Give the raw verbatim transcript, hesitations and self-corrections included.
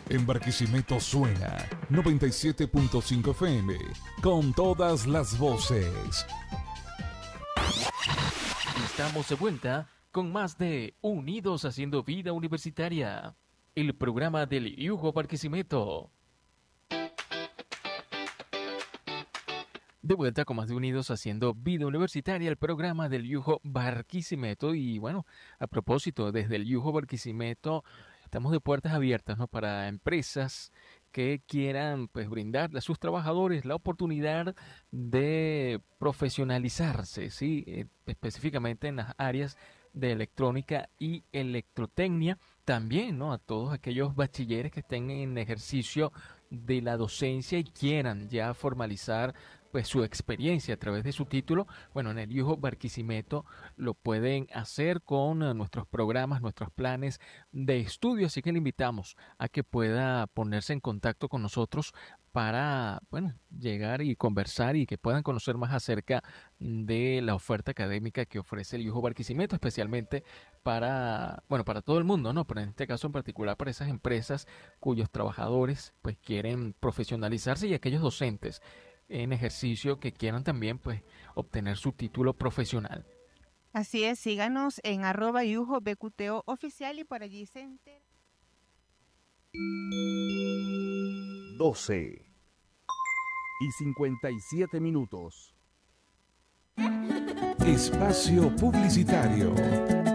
En Barquisimeto suena noventa y siete punto cinco F M, con todas las voces. Estamos de vuelta con más de Unidos Haciendo Vida Universitaria, el programa del Yugo Barquisimeto. De vuelta con más de Unidos Haciendo Vida Universitaria, el programa del Yugo Barquisimeto. Y bueno, a propósito, desde el Yugo Barquisimeto estamos de puertas abiertas, ¿no?, para empresas que quieran, pues, brindarle a sus trabajadores la oportunidad de profesionalizarse, ¿sí? Eh, específicamente en las áreas de electrónica y electrotecnia. También, ¿no?, a todos aquellos bachilleres que estén en ejercicio de la docencia y quieran ya formalizar, pues, su experiencia a través de su título. Bueno, en el Yugo Barquisimeto lo pueden hacer con uh, nuestros programas, nuestros planes de estudio, así que le invitamos a que pueda ponerse en contacto con nosotros para, bueno, llegar y conversar y que puedan conocer más acerca de la oferta académica que ofrece el Yugo Barquisimeto, especialmente para, bueno, para todo el mundo, ¿no? Pero en este caso en particular para esas empresas cuyos trabajadores, pues, quieren profesionalizarse, y aquellos docentes en ejercicio que quieran también, pues, obtener su título profesional. Así es, síganos en arroba yujo B Q T O oficial y por allí se entera. doce y cincuenta y siete minutos. Espacio publicitario.